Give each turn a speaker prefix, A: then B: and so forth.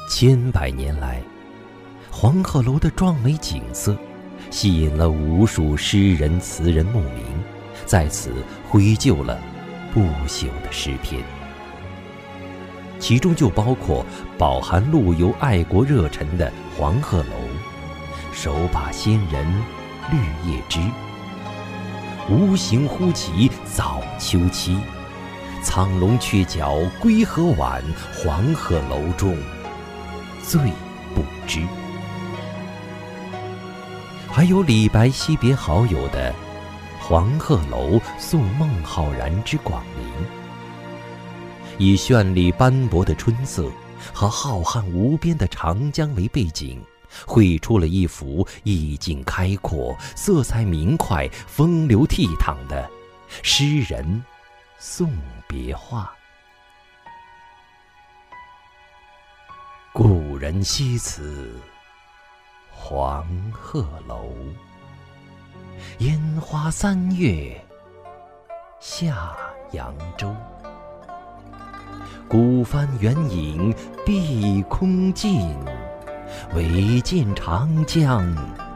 A: 千百年来，黄鹤楼的壮美景色吸引了无数诗人词人慕名，在此绘就了不朽的诗篇。其中就包括饱含陆游爱国热忱的黄鹤楼、手把仙人绿叶枝、无形忽起早秋期、苍龙鹊角归何晚，黄鹤楼中最不知。还有李白惜别好友的黄鹤楼送孟浩然之广陵，以绚丽斑驳的春色和浩瀚无边的长江为背景，绘出了一幅意境开阔、色彩明快、风流倜傥的诗人送别画。故人西辞黄鹤楼，烟花三月下扬州。孤帆远影碧空尽，唯见长江